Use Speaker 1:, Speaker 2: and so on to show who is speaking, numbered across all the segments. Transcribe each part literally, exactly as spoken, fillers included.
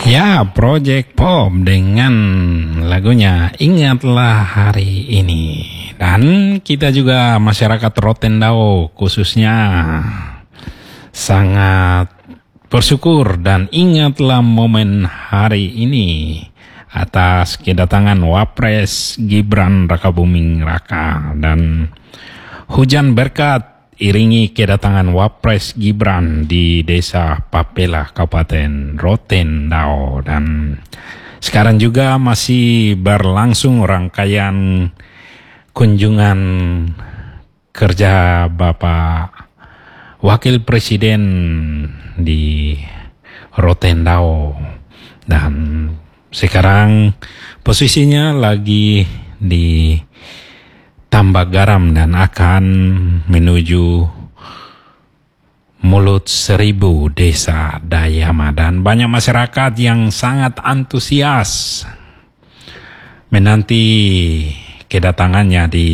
Speaker 1: Ya, Project Pop dengan lagunya Ingatlah Hari Ini. Dan kita juga masyarakat Rotendao khususnya sangat bersyukur dan ingatlah momen hari ini atas kedatangan Wapres Gibran Rakabuming Raka, dan hujan berkat iringi kedatangan Wapres Gibran di Desa Papela, Kabupaten Rotendao. Dan sekarang juga masih berlangsung rangkaian kunjungan kerja Bapak Wakil Presiden di Rotendao, dan sekarang posisinya lagi di Tambak Garam dan akan menuju Mulut Seribu, Desa Dayama. Dan banyak masyarakat yang sangat antusias menanti kedatangannya di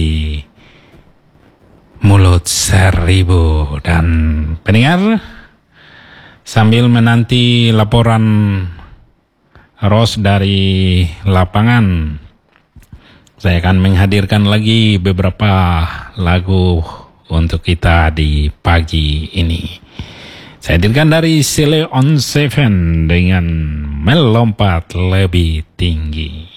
Speaker 1: Mulut Seribu. Dan pendengar, sambil menanti laporan Ros dari lapangan, saya akan menghadirkan lagi beberapa lagu untuk kita di pagi ini. Saya hadirkan dari Sele on Seven dengan Melompat Lebih Tinggi.